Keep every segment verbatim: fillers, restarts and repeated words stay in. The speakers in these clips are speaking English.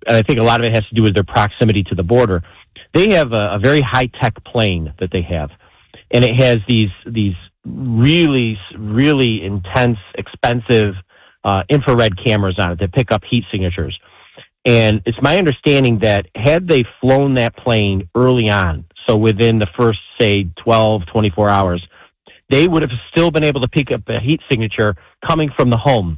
and I think a lot of it has to do with their proximity to the border. They have a, a very high-tech plane that they have, and it has these these really, really intense, expensive uh, infrared cameras on it that pick up heat signatures. And it's my understanding that had they flown that plane early on, so within the first, say, twelve, twenty-four hours, they would have still been able to pick up a heat signature coming from the home.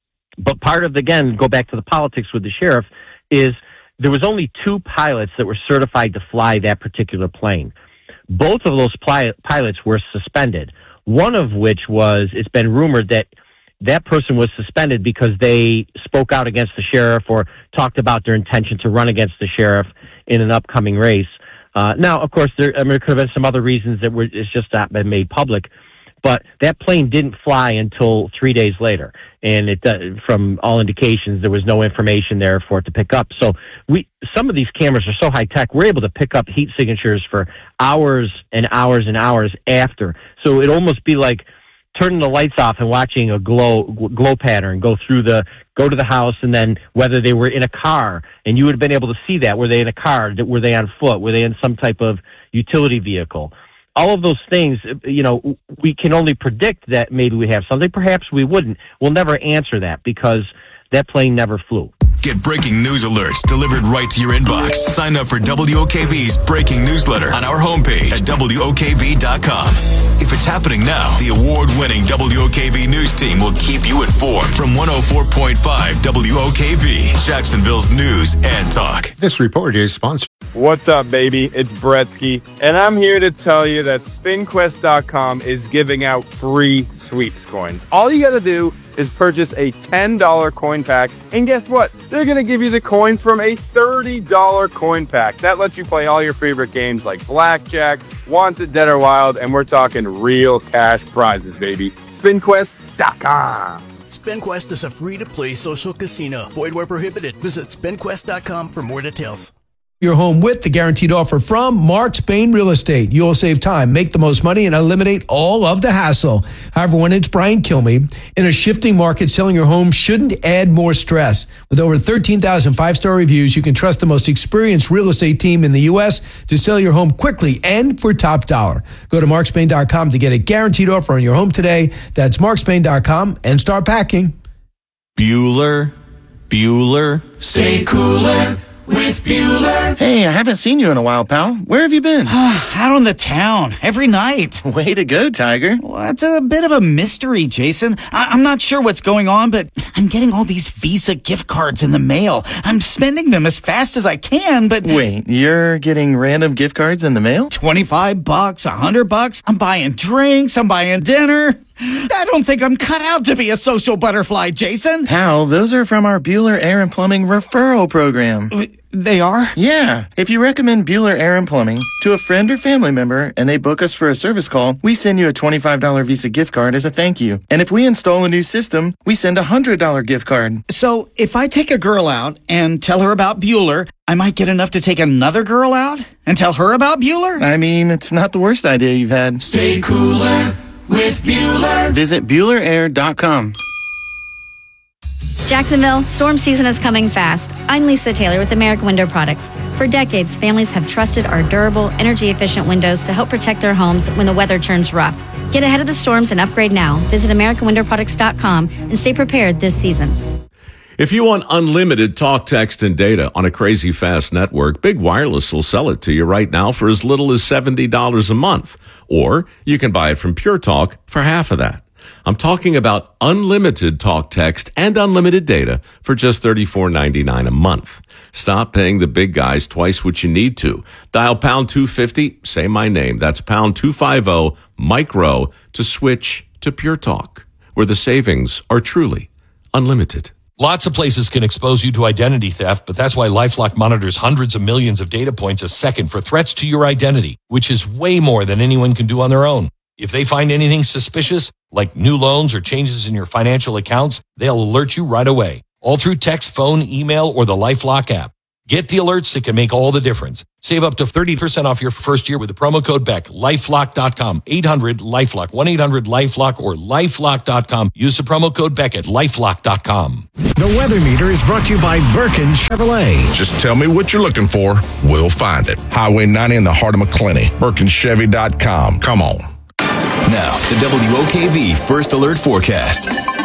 But part of, again, go back to the politics with the sheriff, is there was only two pilots that were certified to fly that particular plane. Both of those pli- pilots were suspended, one of which was, it's been rumored that that person was suspended because they spoke out against the sheriff or talked about their intention to run against the sheriff in an upcoming race. Uh, now, of course, there, I mean, there could have been some other reasons that were, it's just not been made public. But that plane didn't fly until three days later, and it, uh, from all indications, there was no information there for it to pick up. So we, some of these cameras are so high tech, we're able to pick up heat signatures for hours and hours and hours after. So it'd almost be like turning the lights off and watching a glow glow pattern go through the go to the house, and then whether they were in a car, and you would have been able to see that. Were they in a car? Were they on foot? Were they in some type of utility vehicle? All of those things, you know, we can only predict that maybe we have something. Perhaps we wouldn't. We'll never answer that because that plane never flew. Get breaking news alerts delivered right to your inbox. Sign up for W O K V's breaking newsletter on our homepage at W O K V dot com. If it's happening now, the award-winning W O K V news team will keep you informed from one oh four point five W O K V, Jacksonville's news and talk. This report is sponsored. What's up, baby? It's Bretsky, and I'm here to tell you that Spin Quest dot com is giving out free sweeps coins. All you gotta do is purchase a ten dollars coin pack, and guess what? They're gonna give you the coins from a thirty dollars coin pack. That lets you play all your favorite games like Blackjack, Wanted, Dead or Wild, and we're talking real cash prizes, baby. Spin Quest dot com. SpinQuest is a free-to-play social casino. Void where prohibited. Visit Spin Quest dot com for more details. Your home with the guaranteed offer from Mark Spain Real Estate. You'll save time, make the most money, and eliminate all of the hassle. Hi, everyone. It's Brian Kilmeade. In a shifting market, selling your home shouldn't add more stress. With over thirteen thousand five-star reviews, you can trust the most experienced real estate team in the U S to sell your home quickly and for top dollar. Go to Mark Spain dot com to get a guaranteed offer on your home today. That's Mark Spain dot com and start packing. Bueller, Bueller, stay cooler with Bueller. Hey, I haven't seen you in a while, pal. Where have you been? Out on the town, every night. Way to go, Tiger. Well, it's a bit of a mystery, Jason. I- I'm not sure what's going on, but I'm getting all these Visa gift cards in the mail. I'm spending them as fast as I can, but... Wait, you're getting random gift cards in the mail? twenty-five bucks, one hundred bucks. I'm buying drinks, I'm buying dinner. I don't think I'm cut out to be a social butterfly, Jason. Pal, those are from our Bueller Air and Plumbing referral program. They are? Yeah. If you recommend Bueller Air and Plumbing to a friend or family member and they book us for a service call, we send you a twenty-five dollars Visa gift card as a thank you. And if we install a new system, we send a one hundred dollars gift card. So if I take a girl out and tell her about Bueller, I might get enough to take another girl out and tell her about Bueller? I mean, it's not the worst idea you've had. Stay cooler with Bueller. Visit Bueller Air dot com. Jacksonville, storm season is coming fast. I'm Lisa Taylor with American Window Products. For decades, families have trusted our durable, energy-efficient windows to help protect their homes when the weather turns rough. Get ahead of the storms and upgrade now. Visit American Window Products dot com and stay prepared this season. If you want unlimited talk, text, and data on a crazy fast network, Big Wireless will sell it to you right now for as little as seventy dollars a month. Or you can buy it from Pure Talk for half of that. I'm talking about unlimited talk, text, and unlimited data for just thirty-four ninety-nine a month. Stop paying the big guys twice what you need to. Dial pound two fifty, say my name. That's pound two fifty, micro, to switch to Pure Talk, where the savings are truly unlimited. Lots of places can expose you to identity theft, but that's why LifeLock monitors hundreds of millions of data points a second for threats to your identity, which is way more than anyone can do on their own. If they find anything suspicious, like new loans or changes in your financial accounts, they'll alert you right away, all through text, phone, email, or the LifeLock app. Get the alerts that can make all the difference. Save up to thirty percent off your first year with the promo code Beck. lifelock dot com. eight hundred LifeLock. one eight hundred LifeLock or lifelock dot com. Use the promo code Beck at lifelock dot com. The Weather Meter is brought to you by Birkin Chevrolet. Just tell me what you're looking for. We'll find it. Highway ninety in the heart of McClenny. Birkin Chevy dot com. Come on. Now, the W O K V First Alert Forecast.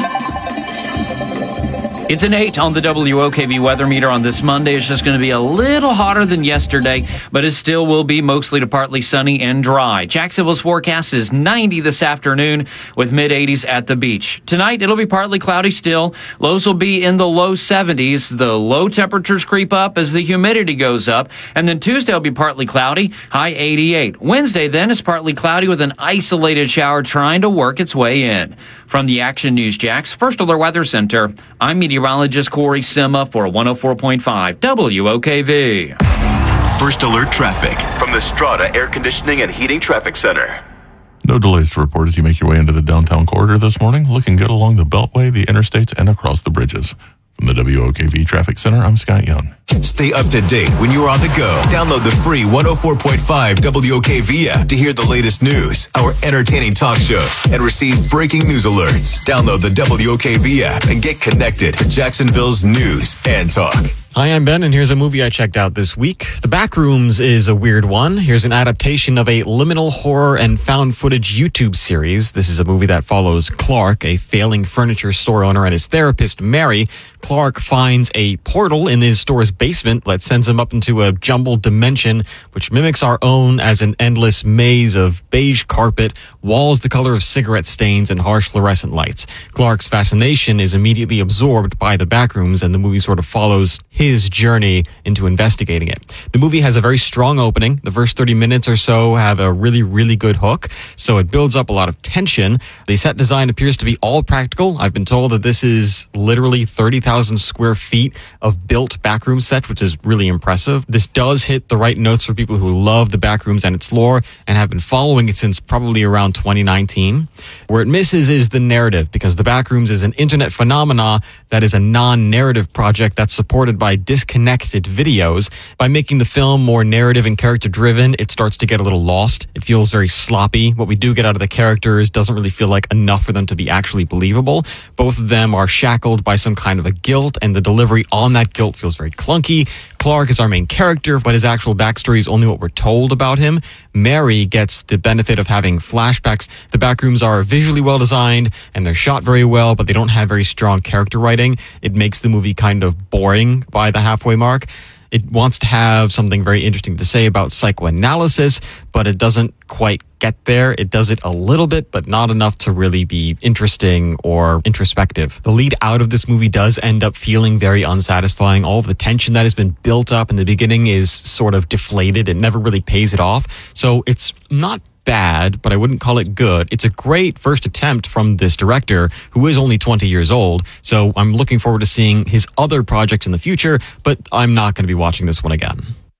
It's an eight on the W O K V weather meter on this Monday. It's just going to be a little hotter than yesterday, but it still will be mostly to partly sunny and dry. Jacksonville's forecast is ninety this afternoon with mid eighties at the beach. Tonight, it'll be partly cloudy still. Lows will be in the low seventies. The low temperatures creep up as the humidity goes up. And then Tuesday will be partly cloudy, high eighty-eight. Wednesday then is partly cloudy with an isolated shower trying to work its way in. From the Action News Jax First Alert Weather Center, I'm meteorologist Corey Sima for one oh four point five W O K V. First Alert Traffic from the Strata Air Conditioning and Heating Traffic Center. No delays to report as you make your way into the downtown corridor this morning. Looking good along the Beltway, the interstates, and across the bridges. From the W O K V Traffic Center, I'm Scott Young. Stay up to date when you're on the go. Download the free one oh four point five W O K V app to hear the latest news, our entertaining talk shows, and receive breaking news alerts. Download the W O K V app and get connected to Jacksonville's news and talk. Hi, I'm Ben, and here's a movie I checked out this week. The Backrooms is a weird one. Here's an adaptation of a liminal horror and found footage YouTube series. This is a movie that follows Clark, a failing furniture store owner, and his therapist, Mary. Clark finds a portal in his store's basement that sends him up into a jumbled dimension, which mimics our own as an endless maze of beige carpet, walls the color of cigarette stains, and harsh fluorescent lights. Clark's fascination is immediately absorbed by the Backrooms, and the movie sort of follows his journey into investigating it. The movie has a very strong opening. The first thirty minutes or so have a really, really good hook, so it builds up a lot of tension. The set design appears to be all practical. I've been told that this is literally thirty thousand square feet of built backroom set, which is really impressive. This does hit the right notes for people who love the Backrooms and its lore and have been following it since probably around twenty nineteen. Where it misses is the narrative, because the Backrooms is an internet phenomena that is a non-narrative project that's supported by disconnected videos. By making the film more narrative and character driven, it starts to get a little lost. It feels very sloppy. What we do get out of the characters doesn't really feel like enough for them to be actually believable. Both of them are shackled by some kind of a guilt, and the delivery on that guilt feels very clunky. Clark is our main character, but his actual backstory is only what we're told about him. Mary gets the benefit of having flashbacks. The Backrooms are visually well designed, and they're shot very well, but they don't have very strong character writing. It makes the movie kind of boring by the halfway mark. It wants to have something very interesting to say about psychoanalysis, but it doesn't quite get there. It does it a little bit, but not enough to really be interesting or introspective. The lead out of this movie does end up feeling very unsatisfying. All of the tension that has been built up in the beginning is sort of deflated. It never really pays it off. So it's not bad, but I wouldn't call it good. It's a great first attempt from this director, who is only twenty years old. So I'm looking forward to seeing his other projects in the future, but I'm not going to be watching this one again.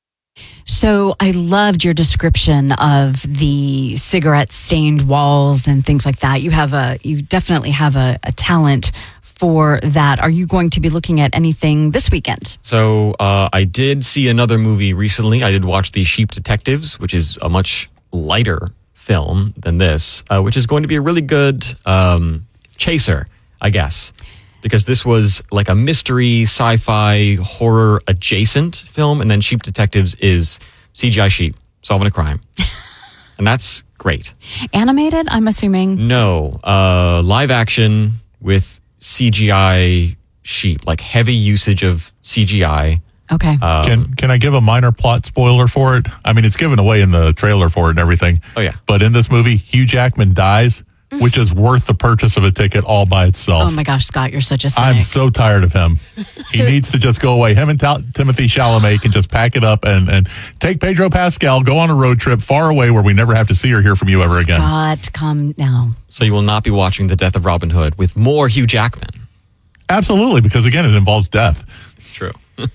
So I loved your description of the cigarette stained walls and things like that. You have a, you definitely have a, a talent for that. Are you going to be looking at anything this weekend? So uh, I did see another movie recently. I did watch The Sheep Detectives, which is a much lighter film than this, uh, which is going to be a really good um, chaser, I guess, because this was like a mystery, sci-fi, horror adjacent film, and then Sheep Detectives is C G I sheep solving a crime, and that's great. Animated, I'm assuming? No, uh, live action with C G I sheep, like heavy usage of C G I. Okay. Um, can can I give a minor plot spoiler for it? I mean, it's given away in the trailer for it and everything. Oh, yeah. But in this movie, Hugh Jackman dies, which is worth the purchase of a ticket all by itself. Oh, my gosh, Scott, you're such a cynic. I'm so tired of him. He so, needs to just go away. Him and Tal- Timothy Chalamet can just pack it up and, and take Pedro Pascal, go on a road trip far away where we never have to see or hear from you ever again. Scott, come now. So you will not be watching The Death of Robin Hood with more Hugh Jackman? Absolutely, because, again, it involves death. It's true.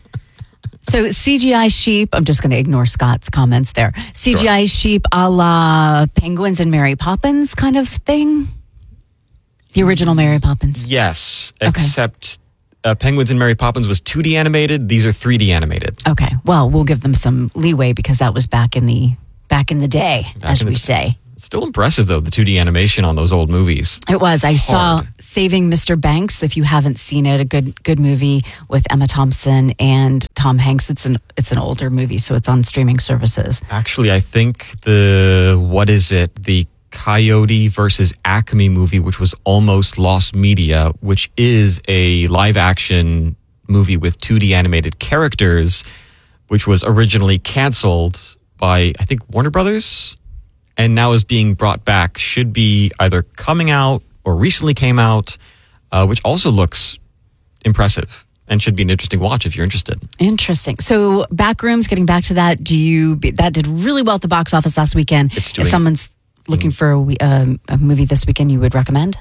So C G I sheep, I'm just going to ignore Scott's comments there. C G I sure. sheep a la Penguins and Mary Poppins kind of thing? The original Mary Poppins? Yes, okay. except uh, Penguins and Mary Poppins was two D animated. These are three D animated. Okay. Well, we'll give them some leeway because that was back in the back in the day, Back as in the we d- say. Still impressive, though, the two D animation on those old movies. It was. I saw Hard. Saving Mister Banks. If you haven't seen it, a good good movie with Emma Thompson and Tom Hanks. It's an it's an older movie, so it's on streaming services. Actually, I think the, what is it? The Coyote versus Acme movie, which was almost lost media, which is a live action movie with two D animated characters, which was originally canceled by, I think, Warner Brothers, and now is being brought back, should be either coming out or recently came out, uh, which also looks impressive and should be an interesting watch if you're interested. Interesting. So Backrooms, getting back to that, do you that did really well at the box office last weekend. It's doing- if someone's looking for a, we- um, a movie this weekend, you would recommend?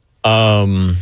Um,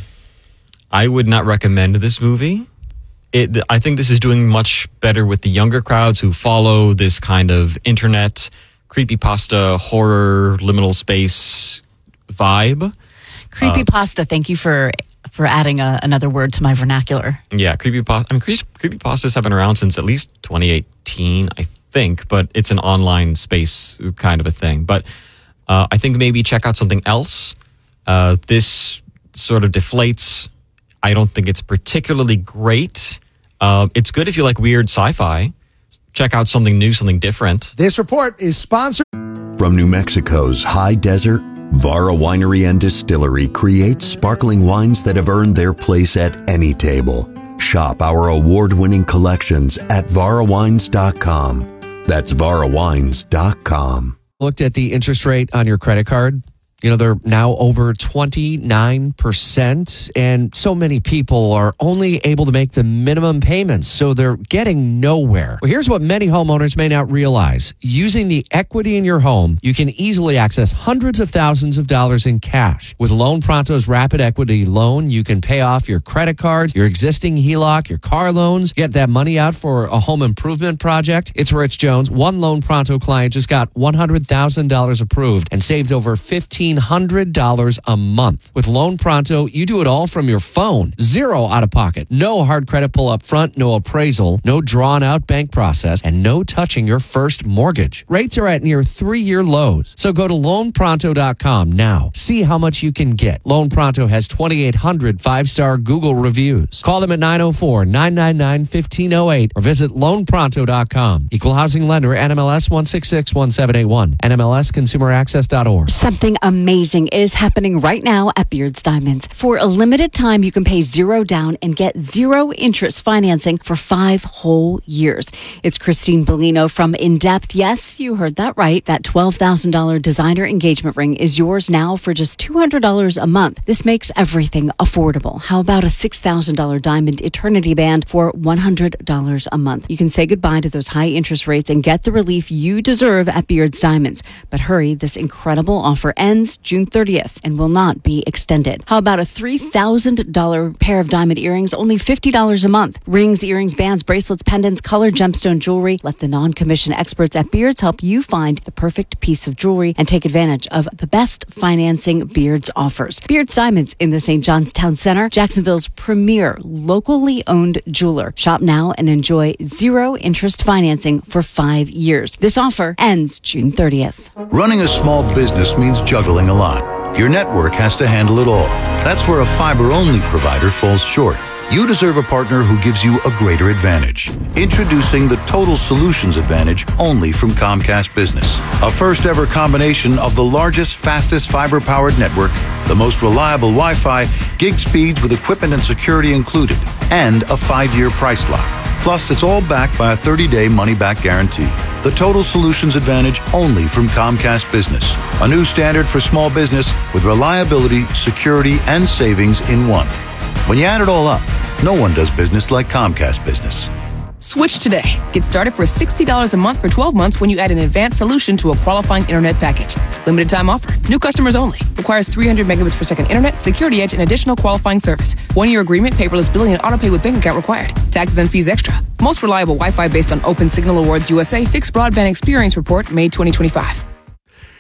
I would not recommend this movie. It, I think this is doing much better with the younger crowds who follow this kind of internet creepypasta, horror, liminal space vibe. Creepypasta. Thank you for for adding a, another word to my vernacular. Yeah, creepypasta. I mean, creepy, creepypastas have been around since at least twenty eighteen, I think, but it's an online space kind of a thing. But uh, I think maybe check out something else. Uh, this sort of deflates. I don't think it's particularly great. Uh, it's good if you like weird sci-fi. Check out something new, something different. This report is sponsored. From New Mexico's high desert, Vara Winery and Distillery creates sparkling wines that have earned their place at any table. Shop our award-winning collections at vara wines dot com. That's vara wines dot com. Looked at the interest rate on your credit card. You know, they're now over twenty-nine percent, and so many people are only able to make the minimum payments, so they're getting nowhere. Well, here's what many homeowners may not realize. Using the equity in your home, you can easily access hundreds of thousands of dollars in cash. With Loan Pronto's Rapid Equity Loan, you can pay off your credit cards, your existing H E L O C, your car loans, get that money out for a home improvement project. It's Rich Jones. One Loan Pronto client just got one hundred thousand dollars approved and saved over fifteen hundred dollars a month. With Loan Pronto, you do it all from your phone. Zero out of pocket. No hard credit pull up front, no appraisal, no drawn out bank process, and no touching your first mortgage. Rates are at near three-year lows. So go to loan pronto dot com now. See how much you can get. Loan Pronto has twenty-eight hundred five-star Google reviews. Call them at nine oh four, nine nine nine, one five oh eight or visit loan pronto dot com. Equal housing lender, N M L S one six six one seven eight one, N M L S consumer access dot org. Something amazing is happening right now at Beards Diamonds. For a limited time, you can pay zero down and get zero interest financing for five whole years. It's Christine Bellino from In Depth. Yes, you heard that right. That twelve thousand dollars designer engagement ring is yours now for just two hundred dollars a month. This makes everything affordable. How about a six thousand dollars diamond eternity band for one hundred dollars a month? You can say goodbye to those high interest rates and get the relief you deserve at Beards Diamonds. But hurry, this incredible offer ends June thirtieth and will not be extended. How about a three thousand dollars pair of diamond earrings, only fifty dollars a month? Rings, earrings, bands, bracelets, pendants, colored gemstone jewelry. Let the non-commissioned experts at Beards help you find the perfect piece of jewelry and take advantage of the best financing Beards offers. Beards Diamonds in the Saint John's Town Center, Jacksonville's premier locally owned jeweler. Shop now and enjoy zero interest financing for five years. This offer ends June thirtieth. Running a small business means juggling a lot. Your network has to handle it all. That's where a fiber-only provider falls short. You deserve a partner who gives you a greater advantage. Introducing the Total Solutions Advantage only from Comcast Business. A first-ever combination of the largest, fastest fiber-powered network, the most reliable Wi-Fi, gig speeds with equipment and security included, and a five-year price lock. Plus, it's all backed by a thirty-day money-back guarantee. The Total Solutions Advantage only from Comcast Business. A new standard for small business with reliability, security, and savings in one. When you add it all up, no one does business like Comcast Business. Switch today. Get started for sixty dollars a month for twelve months when you add an advanced solution to a qualifying internet package. Limited time offer. New customers only. Requires three hundred megabits per second internet, security edge, and additional qualifying service. One-year agreement, paperless billing, and autopay with bank account required. Taxes and fees extra. Most reliable Wi-Fi based on Open Signal Awards U S A Fixed Broadband Experience Report, May twenty twenty-five.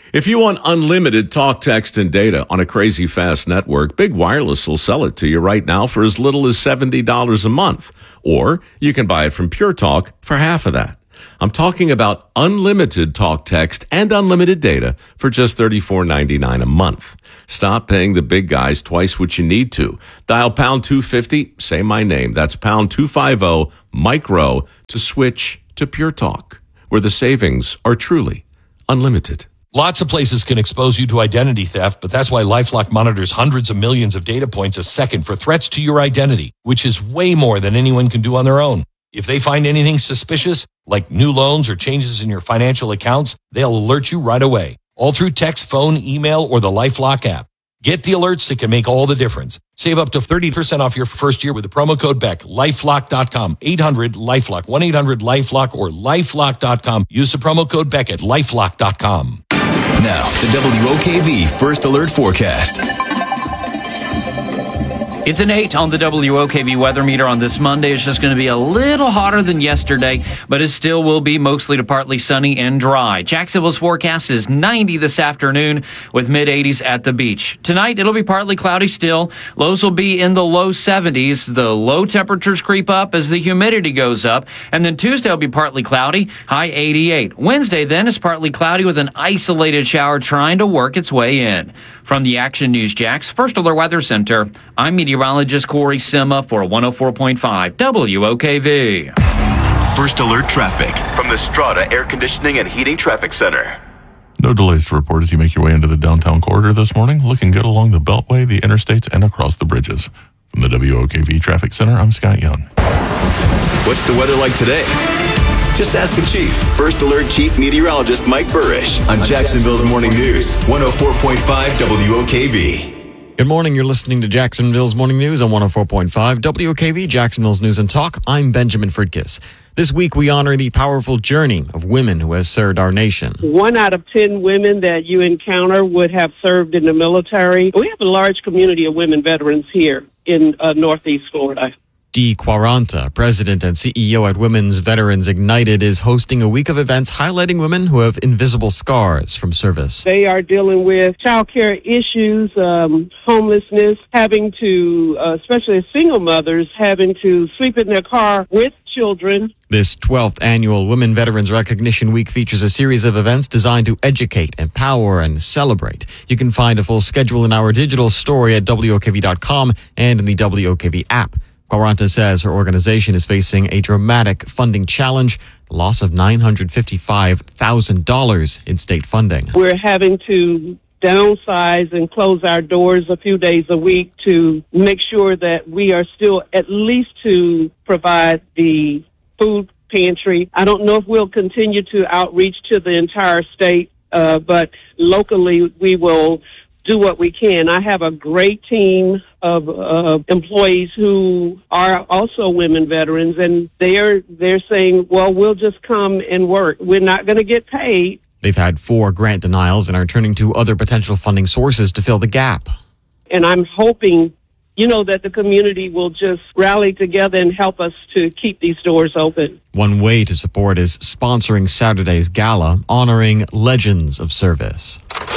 If you want unlimited talk, text, and data on a crazy fast network, Big Wireless will sell it to you right now for as little as seventy dollars a month. Or you can buy it from Pure Talk for half of that. I'm talking about unlimited talk, text, and unlimited data for just thirty-four ninety-nine a month. Stop paying the big guys twice what you need to. Dial pound two fifty, say my name. That's pound two fifty, micro, to switch to Pure Talk, where the savings are truly unlimited. Lots of places can expose you to identity theft, but that's why LifeLock monitors hundreds of millions of data points a second for threats to your identity, which is way more than anyone can do on their own. If they find anything suspicious, like new loans or changes in your financial accounts, they'll alert you right away, all through text, phone, email, or the LifeLock app. Get the alerts that can make all the difference. Save up to thirty percent off your first year with the promo code Beck. lifelock dot com, eight hundred LifeLock, one eight hundred LifeLock, or lifelock dot com. Use the promo code Beck at lifelock dot com. Now, the W O K V First Alert Forecast. It's an eight on the W O K V weather meter on this Monday. It's just going to be a little hotter than yesterday, but it still will be mostly to partly sunny and dry. Jacksonville's forecast is ninety this afternoon with mid eighties at the beach. Tonight, it'll be partly cloudy still. Lows will be in the low seventies. The low temperatures creep up as the humidity goes up. And then Tuesday will be partly cloudy, high eighty-eight. Wednesday then is partly cloudy with an isolated shower trying to work its way in. From the Action News Jax First Alert Weather Center, I'm meteorologist Corey Sima for one oh four point five W O K V. First Alert Traffic from the Strata Air Conditioning and Heating Traffic Center. No delays to report as you make your way into the downtown corridor this morning. Looking good along the Beltway, the interstates, and across the bridges. From the W O K V Traffic Center, I'm Scott Young. What's the weather like today? Just ask the Chief. First Alert Chief Meteorologist Mike Burrish on Jacksonville's Morning News, one oh four point five W O K V. Good morning. You're listening to Jacksonville's Morning News on one oh four point five W O K V, Jacksonville's News and Talk. I'm Benjamin Fridkiss. This week, we honor the powerful journey of women who has served our nation. One out of ten women that you encounter would have served in the military. We have a large community of women veterans here in uh, Northeast Florida. Dee Quaranta, president and C E O at Women's Veterans Ignited, is hosting a week of events highlighting women who have invisible scars from service. They are dealing with child care issues, um, homelessness, having to, uh, especially single mothers, having to sleep in their car with children. This twelfth annual Women Veterans Recognition Week features a series of events designed to educate, empower, and celebrate. You can find a full schedule in our digital story at W O K V dot com and in the W O K V app. Quaranta says her organization is facing a dramatic funding challenge, the loss of nine hundred fifty-five thousand dollars in state funding. We're having to downsize and close our doors a few days a week to make sure that we are still at least to provide the food pantry. I don't know if we'll continue to outreach to the entire state, uh, but locally we will do what we can. I have a great team of uh, employees who are also women veterans, and they're they're saying, well, we'll just come and work. We're not going to get paid. They've had four grant denials and are turning to other potential funding sources to fill the gap. And I'm hoping, you know, that the community will just rally together and help us to keep these doors open. One way to support is sponsoring Saturday's gala, honoring legends of service.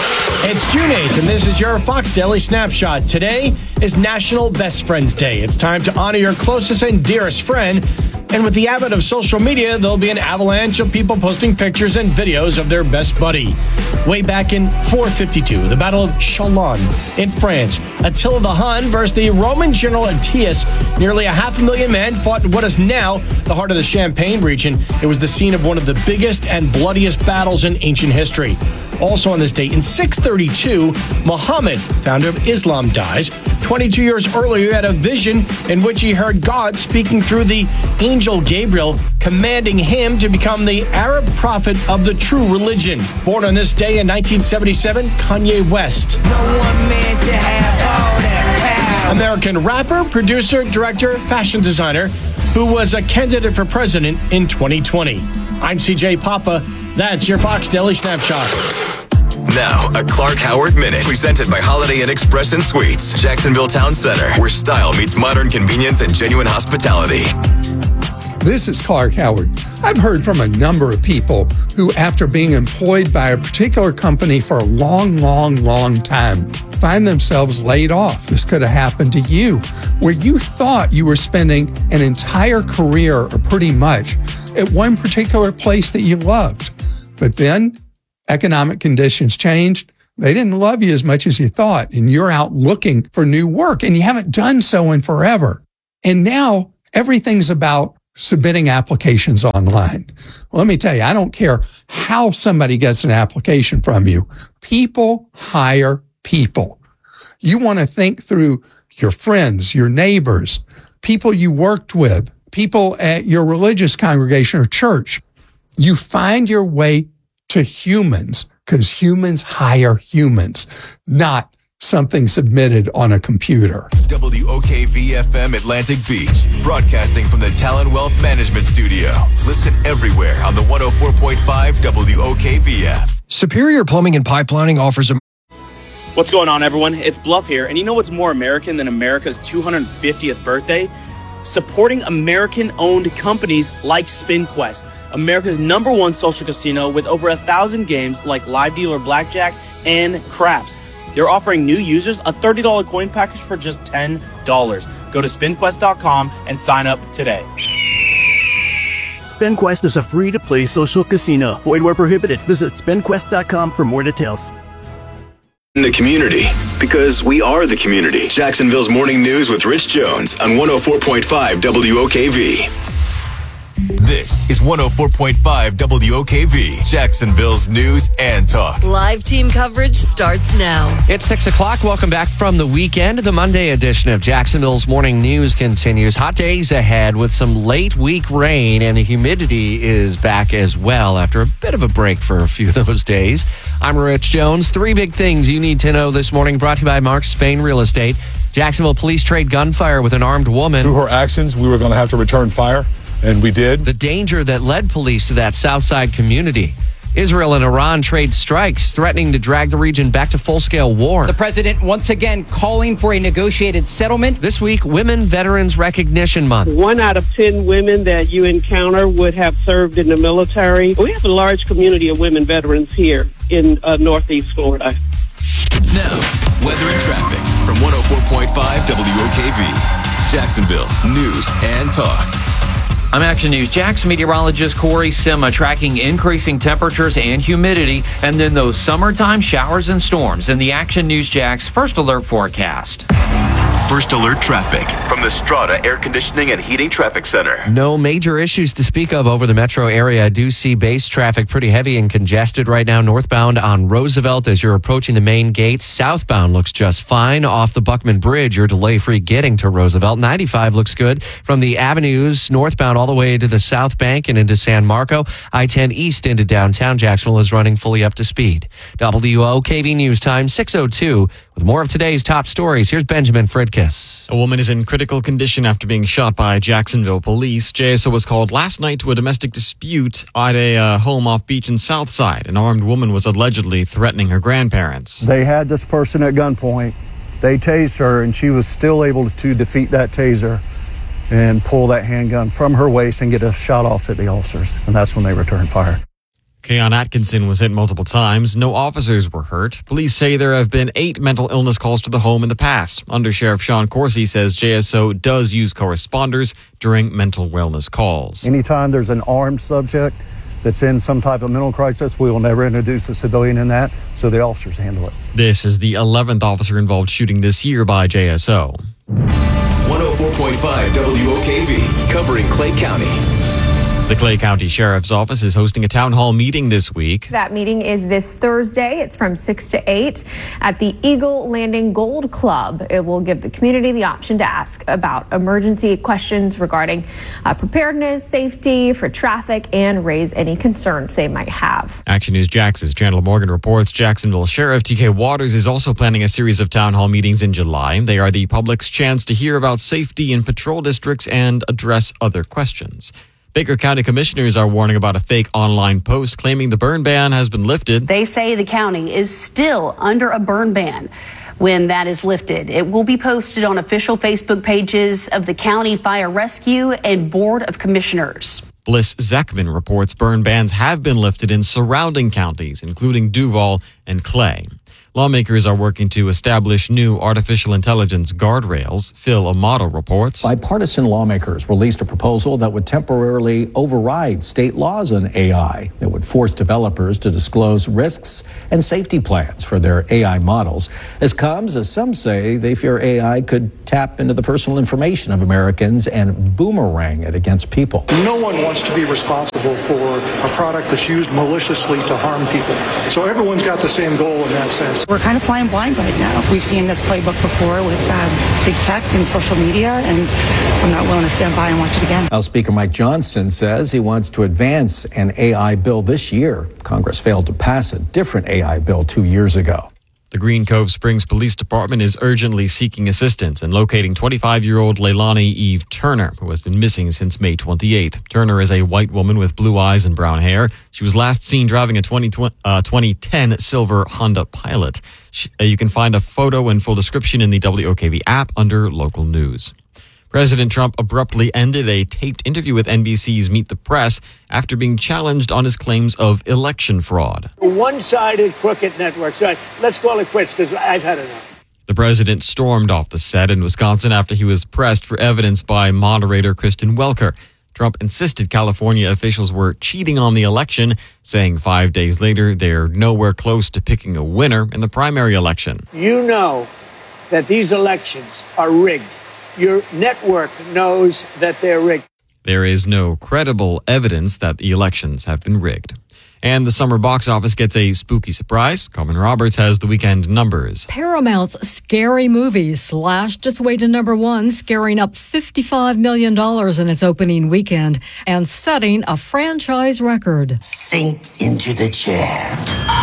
It's June eighth, and this is your Fox Daily Snapshot. Today is National Best Friends Day. It's time to honor your closest and dearest friend. And with the advent of social media, there'll be an avalanche of people posting pictures and videos of their best buddy. Way back in four fifty-two, the Battle of Chalon in France, Attila the Hun versus the Roman general Aetius. Nearly a half a million men fought in what is now the heart of the Champagne region. It was the scene of one of the biggest and bloodiest battles in ancient history. Also on this date, in six thirty-two, Muhammad, founder of Islam, dies. twenty-two years earlier, he had a vision in which he heard God speaking through the angel Gabriel, commanding him to become the Arab prophet of the true religion. Born on this day in nineteen seventy-seven, Kanye West. No one man should have all that power. American rapper, producer, director, fashion designer, who was a candidate for president in twenty twenty. I'm C J Papa. That's your Fox Daily Snapshot. Now, a Clark Howard Minute, presented by Holiday Inn Express and Suites, Jacksonville Town Center, where style meets modern convenience and genuine hospitality. This is Clark Howard. I've heard from a number of people who, after being employed by a particular company for a long, long, long time, find themselves laid off. This could have happened to you, where you thought you were spending an entire career, or pretty much, at one particular place that you loved. But then economic conditions changed. They didn't love you as much as you thought, and you're out looking for new work, and you haven't done so in forever. And now everything's about submitting applications online. Well, let me tell you, I don't care how somebody gets an application from you. People hire people. You want to think through your friends, your neighbors, people you worked with, people at your religious congregation or church. You find your way to humans, because humans hire humans, not something submitted on a computer. W O K V F M Atlantic Beach, broadcasting from the Talon Wealth Management Studio. Listen everywhere on the one oh four point five W O K V app. Superior Plumbing and Pipelining offers a... What's going on, everyone? It's Bluff here, and you know what's more American than America's two hundred fiftieth birthday? Supporting American-owned companies like SpinQuest, America's number one social casino with over a thousand games like Live Dealer Blackjack and Craps. They're offering new users a thirty dollars coin package for just ten dollars. Go to spin quest dot com and sign up today. SpinQuest is a free-to-play social casino. Void where prohibited. Visit spin quest dot com for more details. In the community, because we are the community. Jacksonville's Morning News with Rich Jones on one oh four point five W O K V. This is one oh four point five W O K V, Jacksonville's news and talk. Live team coverage starts now. It's six o'clock. Welcome back from the weekend. The Monday edition of Jacksonville's Morning News continues. Hot days ahead with some late week rain, and the humidity is back as well after a bit of a break for a few of those days. I'm Rich Jones. Three big things you need to know this morning, brought to you by Mark Spain Real Estate. Jacksonville police trade gunfire with an armed woman. Through her actions, we were going to have to return fire. And we did. The danger that led police to that Southside community. Israel and Iran trade strikes, threatening to drag the region back to full-scale war. The president once again calling for a negotiated settlement. This week, Women Veterans Recognition Month. One out of ten women that you encounter would have served in the military. We have a large community of women veterans here in uh, Northeast Florida. Now, weather and traffic from one oh four point five W O K V, Jacksonville's news and talk. I'm Action News Jax meteorologist Corey Sima tracking increasing temperatures and humidity, and then those summertime showers and storms in the Action News Jax First Alert forecast. First Alert traffic from the Strata Air Conditioning and Heating Traffic Center. No major issues to speak of over the metro area. I do see base traffic pretty heavy and congested right now northbound on Roosevelt as you're approaching the main gate. Southbound looks just fine. Off the Buckman Bridge, you're delay-free getting to Roosevelt. ninety-five looks good from the avenues northbound all the way to the South Bank and into San Marco. I ten east into downtown Jacksonville is running fully up to speed. W O K V News Time six oh two. With more of today's top stories, here's Benjamin Fridkiss. A woman is in critical condition after being shot by Jacksonville police. J S O was called last night to a domestic dispute at a uh, home off Beach and Southside. An armed woman was allegedly threatening her grandparents. They had this person at gunpoint. They tased her, and she was still able to defeat that taser and pull that handgun from her waist and get a shot off at the officers. And that's when they returned fire. Keon Atkinson was hit multiple times. No officers were hurt. Police say there have been eight mental illness calls to the home in the past. Under Sheriff Sean Corsi says J S O does use corresponders during mental wellness calls. Anytime there's an armed subject that's in some type of mental crisis, we will never introduce a civilian in that, so the officers handle it. This is the eleventh officer-involved shooting this year by J S O. one oh four point five W O K V, covering Clay County. The Clay County Sheriff's Office is hosting a town hall meeting this week. That meeting is this Thursday. It's from six to eight at the Eagle Landing Gold Club. It will give the community the option to ask about emergency questions regarding uh, preparedness, safety, for traffic, and raise any concerns they might have. Action News Jax's Chandler Morgan reports Jacksonville Sheriff T K Waters is also planning a series of town hall meetings in July. They are the public's chance to hear about safety in patrol districts and address other questions. Baker County commissioners are warning about a fake online post claiming the burn ban has been lifted. They say the county is still under a burn ban. when that is lifted. It will be posted on official Facebook pages of the County Fire Rescue and Board of Commissioners. Bliss Zeckman reports burn bans have been lifted in surrounding counties, including Duval and Clay. Lawmakers are working to establish new artificial intelligence guardrails. Phil Amato reports. Bipartisan lawmakers released a proposal that would temporarily override state laws on A I that would force developers to disclose risks and safety plans for their A I models. This comes as some say they fear A I could tap into the personal information of Americans and boomerang it against people. No one wants to be responsible for a product that's used maliciously to harm people. So everyone's got the same goal in that sense. We're kind of flying blind right now. We've seen this playbook before with uh, big tech and social media, and I'm not willing to stand by and watch it again. House Speaker Mike Johnson says he wants to advance an A I bill this year. Congress failed to pass a different A I bill two years ago. The Green Cove Springs Police Department is urgently seeking assistance in locating twenty-five-year-old Leilani Eve Turner, who has been missing since May twenty-eighth. Turner is a white woman with blue eyes and brown hair. She was last seen driving a twenty ten silver Honda Pilot. She, uh, you can find a photo and full description in the W O K V app under local news. President Trump abruptly ended a taped interview with N B C's Meet the Press after being challenged on his claims of election fraud. One-sided crooked network. So let's call it quits because I've had enough. The president stormed off the set in Wisconsin after he was pressed for evidence by moderator Kristen Welker. Trump insisted California officials were cheating on the election, saying five days later they're nowhere close to picking a winner in the primary election. You know that these elections are rigged. Your network knows that they're rigged. There is no credible evidence that the elections have been rigged. And the summer box office gets a spooky surprise. Carmen Roberts has the weekend numbers. Paramount's Scary Movie slashed its way to number one, scaring up fifty-five million dollars in its opening weekend and setting a franchise record. Sink into the chair.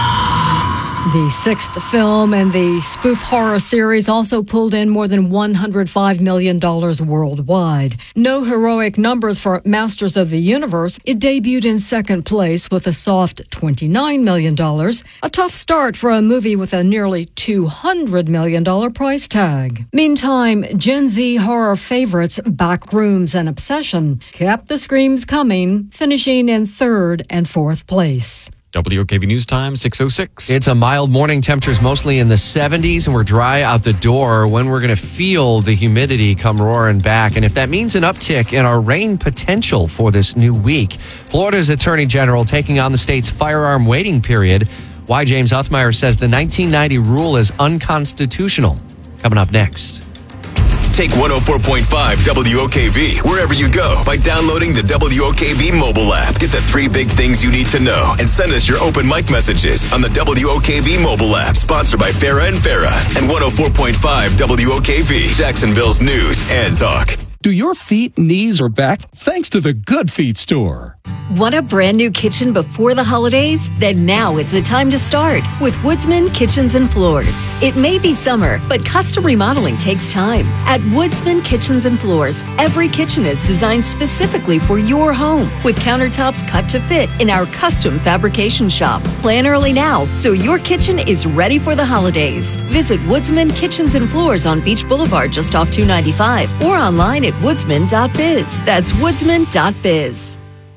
The sixth film in the spoof horror series also pulled in more than one hundred five million dollars worldwide. No heroic numbers for Masters of the Universe. It debuted in second place with a soft twenty-nine million dollars. A tough start for a movie with a nearly two hundred million dollars price tag. Meantime, Gen Z horror favorites Backrooms and Obsession kept the screams coming, finishing in third and fourth place. W O K V News Time, six oh six. It's a mild morning. Temperatures mostly in the seventies, and we're dry out the door when we're going to feel the humidity come roaring back. And if that means an uptick in our rain potential for this new week, Florida's Attorney General taking on the state's firearm waiting period. Why James Uthmeyer says the nineteen ninety rule is unconstitutional. Coming up next. Take one oh four point five W O K V wherever you go by downloading the W O K V mobile app. Get the three big things you need to know and send us your open mic messages on the W O K V mobile app. Sponsored by Farah and Farah and one oh four point five W O K V, Jacksonville's news and talk. Do your feet, knees, or back? Thanks to the Good Feet store. Want a brand new kitchen before the holidays? Then now is the time to start with Woodsman Kitchens and Floors. It may be summer, but custom remodeling takes time. At Woodsman Kitchens and Floors, every kitchen is designed specifically for your home with countertops cut to fit in our custom fabrication shop. Plan early now so your kitchen is ready for the holidays. Visit Woodsman Kitchens and Floors on Beach Boulevard just off two ninety-five or online at woodsman dot biz. That's woodsman dot biz.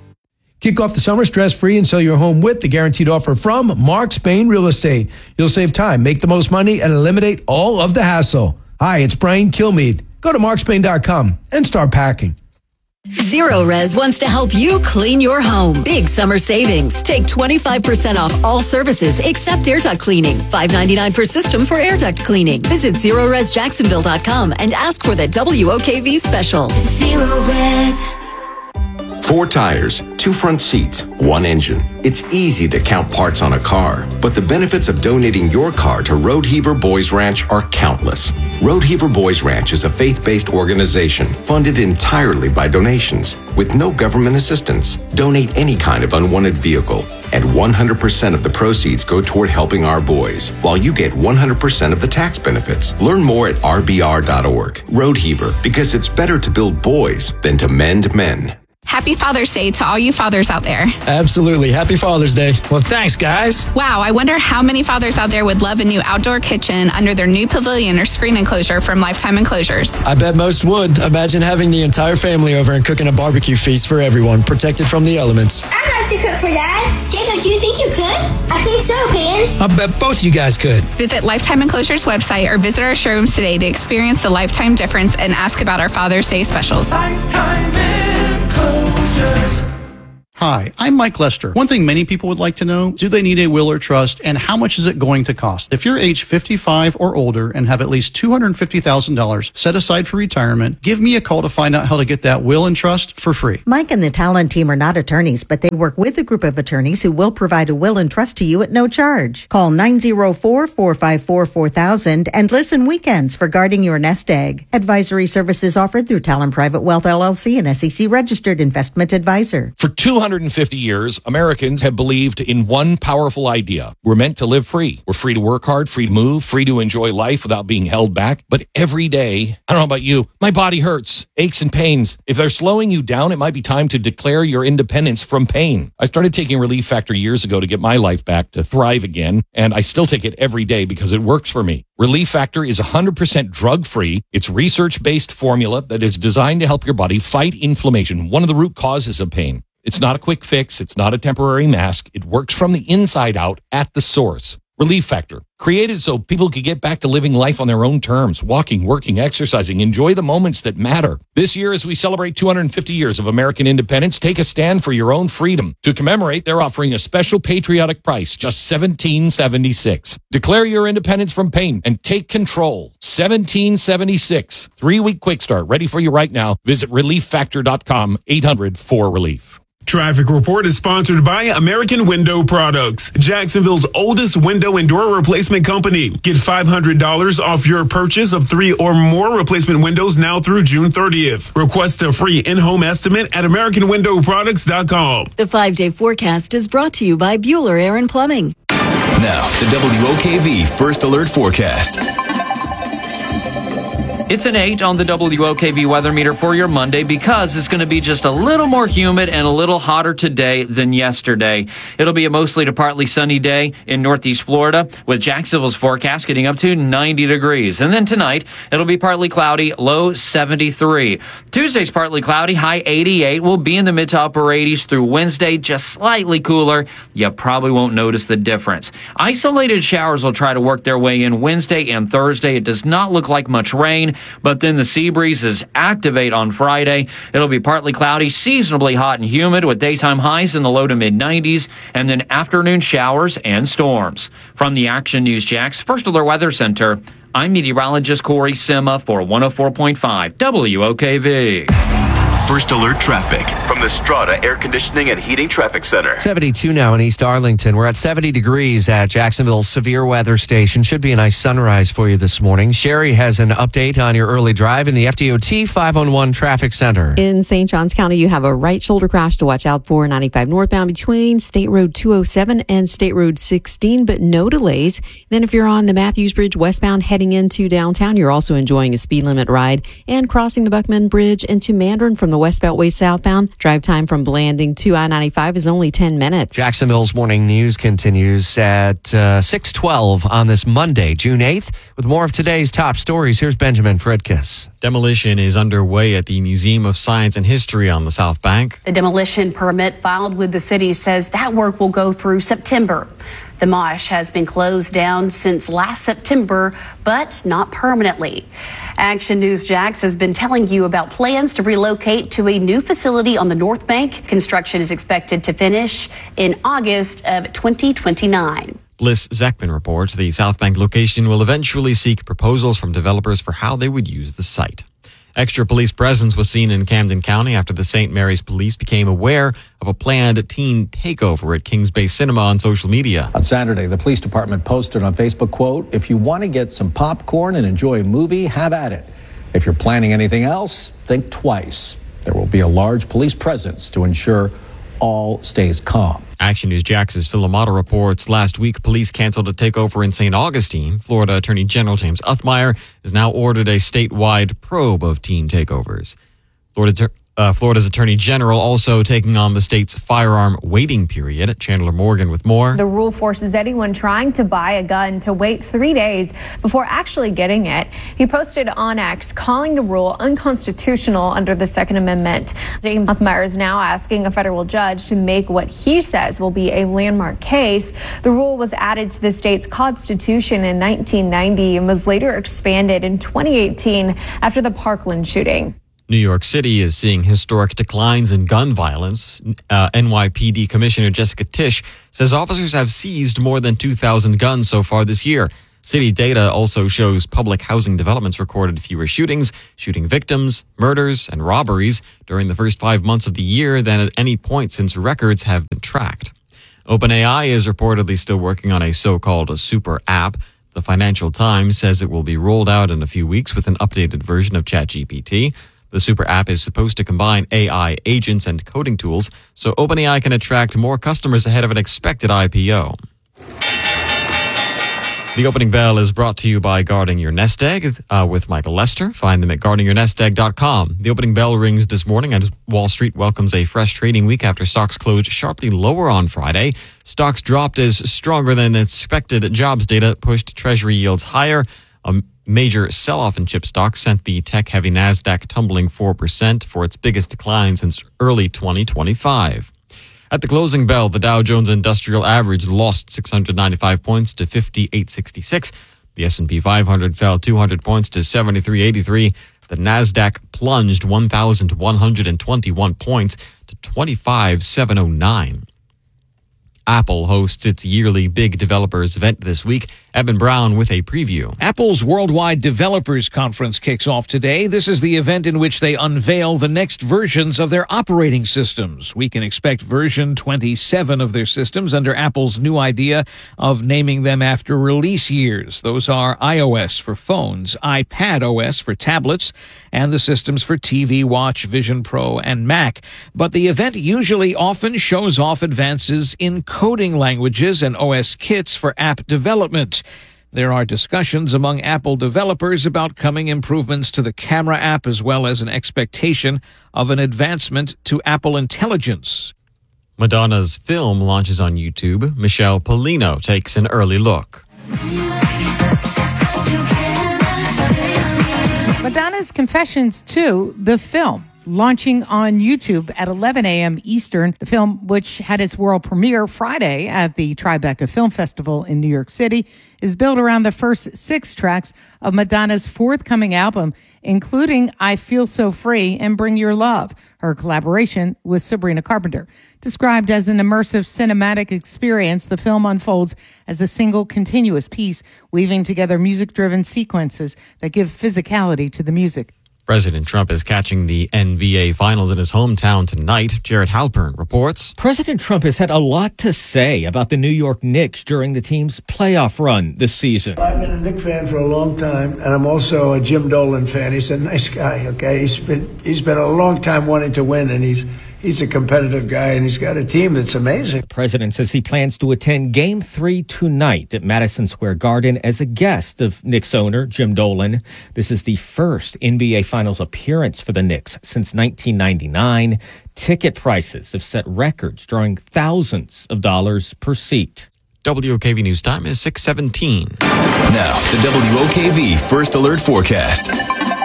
Kick off the summer stress-free and sell your home with the guaranteed offer from Mark Spain Real Estate. You'll save time, make the most money, and eliminate all of the hassle. Hi, it's Brian Kilmeade. Go to mark spain dot com and start packing. Zero Res wants to help you clean your home. Big summer savings. Take twenty-five percent off all services except air duct cleaning. five ninety-nine per system for air duct cleaning. Visit zero res jacksonville dot com and ask for the W O K V special. Zero Res. Four tires, two front seats, one engine. It's easy to count parts on a car, but the benefits of donating your car to Road Heaver Boys Ranch are countless. Road Heaver Boys Ranch is a faith-based organization funded entirely by donations with no government assistance. Donate any kind of unwanted vehicle, and one hundred percent of the proceeds go toward helping our boys, while you get one hundred percent of the tax benefits. Learn more at r b r dot org. Road Heaver, because it's better to build boys than to mend men. Happy Father's Day to all you fathers out there. Absolutely. Happy Father's Day. Well, thanks, guys. Wow, I wonder how many fathers out there would love a new outdoor kitchen under their new pavilion or screen enclosure from Lifetime Enclosures. I bet most would. Imagine having the entire family over and cooking a barbecue feast for everyone, protected from the elements. I'd like to cook for Dad. Jacob, do you think you could? I think so, Pan. I bet both you guys could. Visit Lifetime Enclosures website or visit our showrooms today to experience the Lifetime difference and ask about our Father's Day specials. Lifetime Enclosures. Hi, I'm Mike Lester. One thing many people would like to know, do they need a will or trust, and how much is it going to cost? If you're age fifty-five or older and have at least two hundred fifty thousand dollars set aside for retirement, give me a call to find out how to get that will and trust for free. Mike and the Talon team are not attorneys, but they work with a group of attorneys who will provide a will and trust to you at no charge. Call nine oh four, four five four, four thousand and listen weekends for guarding your nest egg. Advisory services offered through Talon Private Wealth L L C, an S E C registered investment advisor. For two hundred fifty years, Americans have believed in one powerful idea. We're meant to live free. We're free to work hard, free to move, free to enjoy life without being held back. But every day, I don't know about you, my body hurts, aches and pains. If they're slowing you down, it might be time to declare your independence from pain. I started taking Relief Factor years ago to get my life back, to thrive again, and I still take it every day because it works for me. Relief Factor is one hundred percent drug-free. It's research-based formula that is designed to help your body fight inflammation, one of the root causes of pain. It's not a quick fix. It's not a temporary mask. It works from the inside out at the source. Relief Factor, created so people could get back to living life on their own terms, walking, working, exercising, enjoy the moments that matter. This year, as we celebrate two hundred fifty years of American independence, take a stand for your own freedom. To commemorate, they're offering a special patriotic price, just seventeen seventy-six. Declare your independence from pain and take control. seventeen seventy-six. Three-week quick start, ready for you right now. Visit relief factor dot com, eight hundred four relief. Traffic Report is sponsored by American Window Products, Jacksonville's oldest window and door replacement company. Get five hundred dollars off your purchase of three or more replacement windows now through June thirtieth. Request a free in-home estimate at american window products dot com. The five-day forecast is brought to you by Bueller Air and Plumbing. Now, the W O K V First Alert Forecast. It's an eight on the W O K V weather meter for your Monday because it's going to be just a little more humid and a little hotter today than yesterday. It'll be a mostly to partly sunny day in northeast Florida, with Jacksonville's forecast getting up to ninety degrees. And then tonight, it'll be partly cloudy, low seventy-three. Tuesday's partly cloudy, high eighty-eight. We'll be in the mid to upper eighties through Wednesday, just slightly cooler. You probably won't notice the difference. Isolated showers will try to work their way in Wednesday and Thursday. It does not look like much rain. But then the sea breezes activate on Friday. It'll be partly cloudy, seasonably hot and humid with daytime highs in the low to mid nineties, and then afternoon showers and storms. From the Action News Jax First Alert Weather Center, I'm meteorologist Corey Sima for one oh four point five W O K V. First Alert Traffic from the Strata Air Conditioning and Heating Traffic Center. seventy-two now in East Arlington. We're at seventy degrees at Jacksonville's severe weather station. Should be a nice sunrise for you this morning. Sherry has an update on your early drive in the F D O T five one one Traffic Center. In Saint Johns County, you have a right shoulder crash to watch out for, ninety-five northbound between State Road two oh seven and State Road sixteen, but no delays. Then if you're on the Matthews Bridge westbound heading into downtown, you're also enjoying a speed limit ride and crossing the Buckman Bridge into Mandarin from the West Beltway southbound. Drive time from Blanding to I ninety-five is only ten minutes. Jacksonville's morning news continues at uh, six twelve on this Monday, June eighth. With more of today's top stories, here's Benjamin Fredkiss. Demolition is underway at the Museum of Science and History on the South Bank. The demolition permit filed with the city says that work will go through September. The mosh has been closed down since last September, but not permanently. Action News Jax has been telling you about plans to relocate to a new facility on the North Bank. Construction is expected to finish in August of twenty twenty-nine. Bliss Zekman reports the South Bank location will eventually seek proposals from developers for how they would use the site. Extra police presence was seen in Camden County after the Saint Mary's police became aware of a planned teen takeover at Kings Bay Cinema on social media. On Saturday, the police department posted on Facebook, quote, "If you want to get some popcorn and enjoy a movie, have at it. If you're planning anything else, think twice. There will be a large police presence to ensure all stays calm." Action News Jax's Phil Amato reports last week police canceled a takeover in Saint Augustine. Florida Attorney General James Uthmeyer has now ordered a statewide probe of teen takeovers. Florida, uh, Uh, Florida's Attorney General also taking on the state's firearm waiting period. Chandler Morgan with more. The rule forces anyone trying to buy a gun to wait three days before actually getting it. He posted on X calling the rule unconstitutional under the Second Amendment. James Huffmeyer is now asking a federal judge to make what he says will be a landmark case. The rule was added to the state's constitution in nineteen ninety and was later expanded in twenty eighteen after the Parkland shooting. New York City is seeing historic declines in gun violence. Uh, N Y P D Commissioner Jessica Tisch says officers have seized more than two thousand guns so far this year. City data also shows public housing developments recorded fewer shootings, shooting victims, murders, and robberies during the first five months of the year than at any point since records have been tracked. OpenAI is reportedly still working on a so-called super app. The Financial Times says it will be rolled out in a few weeks with an updated version of ChatGPT. The super app is supposed to combine A I agents and coding tools so OpenAI can attract more customers ahead of an expected I P O. The opening bell is brought to you by Guarding Your Nest Egg uh, with Michael Lester. Find them at guarding your nest egg dot com. The opening bell rings this morning as Wall Street welcomes a fresh trading week after stocks closed sharply lower on Friday. Stocks dropped as stronger than expected jobs data pushed Treasury yields higher. A major sell-off in chip stocks sent the tech-heavy NASDAQ tumbling four percent for its biggest decline since early twenty twenty-five. At the closing bell, the Dow Jones Industrial Average lost six hundred ninety-five points to fifty-eight sixty-six. The S and P five hundred fell two hundred points to seventy-three eighty-three. The NASDAQ plunged one thousand one hundred twenty-one points to twenty-five seven oh nine. Apple hosts its yearly Big Developers event this week. Eben Brown with a preview. Apple's Worldwide Developers Conference kicks off today. This is the event in which they unveil the next versions of their operating systems. We can expect version twenty-seven of their systems under Apple's new idea of naming them after release years. Those are iOS for phones, iPadOS for tablets, and the systems for T V, Watch, Vision Pro, and Mac. But the event usually often shows off advances in coding languages and O S kits for app development. There are discussions among Apple developers about coming improvements to the camera app as well as an expectation of an advancement to Apple Intelligence. Madonna's film launches on YouTube. Michelle Polino takes an early look. Madonna's Confessions two, the film, launching on YouTube at eleven a.m. Eastern. The film, which had its world premiere Friday at the Tribeca Film Festival in New York City, is built around the first six tracks of Madonna's forthcoming album, including I Feel So Free and Bring Your Love, her collaboration with Sabrina Carpenter. Described as an immersive cinematic experience, the film unfolds as a single continuous piece, weaving together music-driven sequences that give physicality to the music. President Trump is catching the N B A Finals in his hometown tonight. Jared Halpern reports. President Trump has had a lot to say about the New York Knicks during the team's playoff run this season. I've been a Knicks fan for a long time, and I'm also a Jim Dolan fan. He's a nice guy, okay? He's been he's been a long time wanting to win, and he's He's a competitive guy, and he's got a team that's amazing. The president says he plans to attend Game three tonight at Madison Square Garden as a guest of Knicks owner Jim Dolan. This is the first N B A Finals appearance for the Knicks since nineteen ninety-nine. Ticket prices have set records, drawing thousands of dollars per seat. W O K V News Time is six seventeen. Now, the W O K V First Alert Forecast.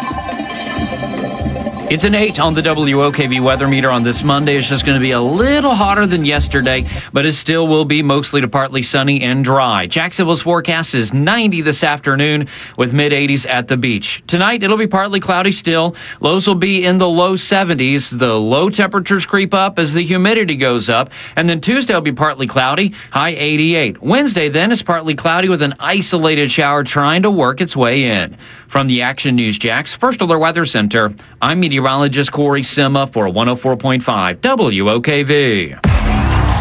It's an eight on the W O K V weather meter on this Monday. It's just going to be a little hotter than yesterday, but it still will be mostly to partly sunny and dry. Jacksonville's forecast is ninety this afternoon with mid eighties at the beach. Tonight, it'll be partly cloudy still. Lows will be in the low seventies. The low temperatures creep up as the humidity goes up. And then Tuesday will be partly cloudy, high eighty-eight. Wednesday then is partly cloudy with an isolated shower trying to work its way in. From the Action News Jax First Alert Weather Center, I'm meteorologist Corey Sima for one oh four point five W O K V.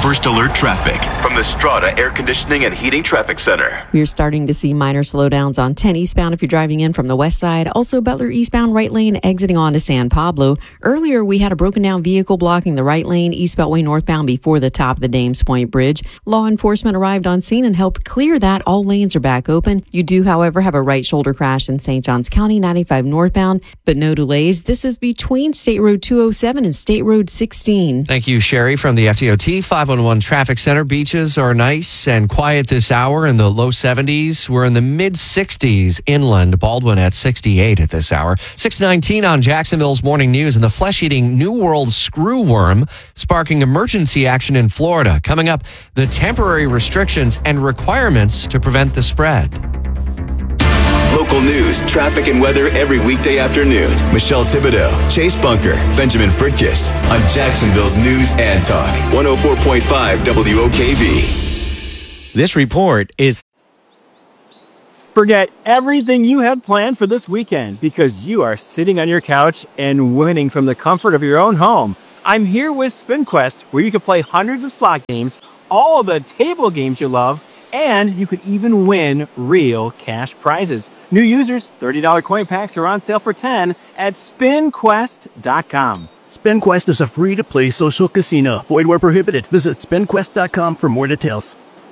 First Alert Traffic from the Strata Air Conditioning and Heating Traffic Center. We're starting to see minor slowdowns on ten eastbound if you're driving in from the west side. Also, Butler eastbound right lane exiting onto San Pablo. Earlier, we had a broken down vehicle blocking the right lane East Beltway northbound before the top of the Dames Point Bridge. Law enforcement arrived on scene and helped clear that. All lanes are back open. You do, however, have a right shoulder crash in Saint Johns County, ninety-five northbound, but no delays. This is between State Road two oh seven and State Road sixteen. Thank you, Sherry, from the F D O T five one one Traffic Center. Beaches are nice and quiet this hour in the low seventies. We're in the mid sixties inland. Baldwin at sixty-eight at this hour. six nineteen on Jacksonville's Morning News, and the flesh-eating New World screwworm sparking emergency action in Florida. Coming up, the temporary restrictions and requirements to prevent the spread. Local news, traffic, and weather every weekday afternoon. Michelle Thibodeau, Chase Bunker, Benjamin Fritkiss on Jacksonville's News and Talk. one oh four point five W O K V. This report is... Forget everything you had planned for this weekend because you are sitting on your couch and winning from the comfort of your own home. I'm here with SpinQuest, where you can play hundreds of slot games, all of the table games you love, and you could even win real cash prizes. New users, thirty dollars coin packs are on sale for ten dollars at spin quest dot com. SpinQuest is a free-to-play social casino. Void where prohibited. Visit spin quest dot com for more details.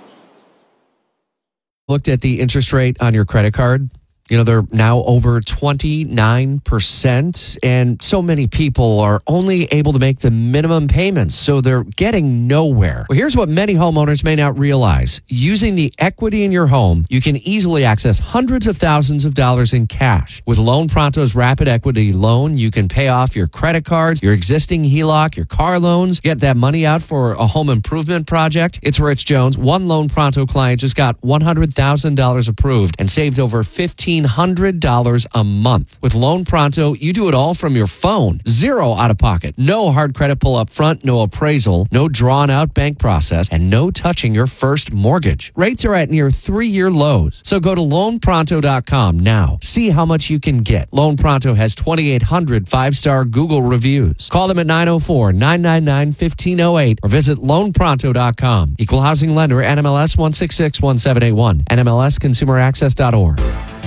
Looked at the interest rate on your credit card. You know, they're now over twenty-nine percent, and so many people are only able to make the minimum payments, so they're getting nowhere. Well, here's what many homeowners may not realize. Using the equity in your home, you can easily access hundreds of thousands of dollars in cash. With Loan Pronto's Rapid Equity Loan, you can pay off your credit cards, your existing H E L O C, your car loans, get that money out for a home improvement project. It's Rich Jones. One Loan Pronto client just got one hundred thousand dollars approved and saved over fifteen hundred dollars a month. With Loan Pronto, you do it all from your phone. Zero out of pocket. No hard credit pull up front, no appraisal, no drawn out bank process, and no touching your first mortgage. Rates are at near three-year lows. So go to loan pronto dot com now. See how much you can get. Loan Pronto has twenty-eight hundred five-star Google reviews. Call them at nine oh four, nine nine nine, one five oh eight or visit loan pronto dot com. Equal housing lender, N M L S one six six one seven eight one, N M L S consumer access dot org.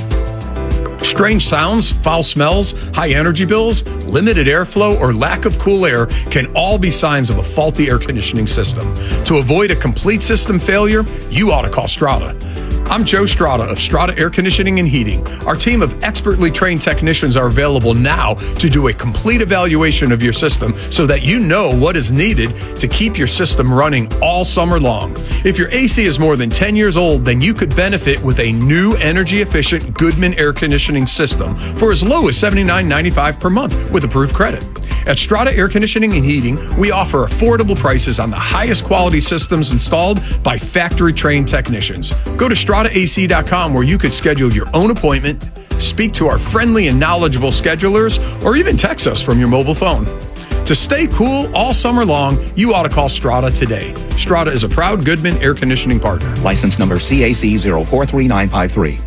Strange sounds, foul smells, high energy bills, limited airflow, or lack of cool air can all be signs of a faulty air conditioning system. To avoid a complete system failure, you ought to call Strata. I'm Joe Strata of Strata Air Conditioning and Heating. Our team of expertly trained technicians are available now to do a complete evaluation of your system so that you know what is needed to keep your system running all summer long. If your A C is more than ten years old, then you could benefit with a new energy-efficient Goodman air conditioning system for as low as seventy-nine ninety-five per month with approved credit. At Strata Air Conditioning and Heating, we offer affordable prices on the highest quality systems installed by factory-trained technicians. Go to strata A C dot com where you could schedule your own appointment, speak to our friendly and knowledgeable schedulers, or even text us from your mobile phone. To stay cool all summer long, you ought to call Strata today. Strata is a proud Goodman air conditioning partner. License number C A C zero four three nine five three.